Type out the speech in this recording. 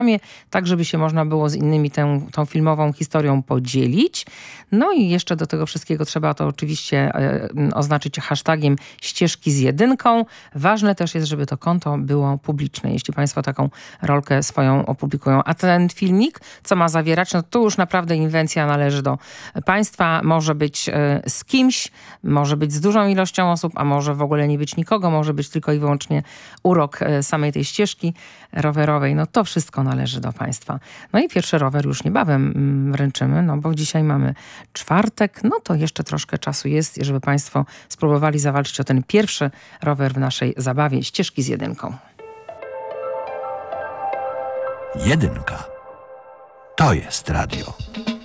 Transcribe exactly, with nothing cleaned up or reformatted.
tak żeby się można było z innymi tę, tą filmową historią podzielić. No i jeszcze do tego wszystkiego trzeba to oczywiście e, oznaczyć hashtagiem ścieżki z jedynką. Ważne też jest, żeby to konto było publiczne, jeśli Państwo taką rolkę swoją opublikują. A ten filmik, co ma zawierać, no to już naprawdę inwencja należy do Państwa. Może być e, z kimś, może być z dużą ilością osób, a może w ogóle nie być nikogo, może być tylko i wyłącznie urok e, samej tej ścieżki rowerowej. No to wszystko należy do Państwa. No i pierwszy rower już niebawem mm, wręczymy, no bo dzisiaj mamy czwartek, no to jeszcze troszkę czasu jest, żeby Państwo spróbowali zawalczyć o ten pierwszy rower w naszej zabawie ścieżki z jedynką. Jedynka. To jest radio.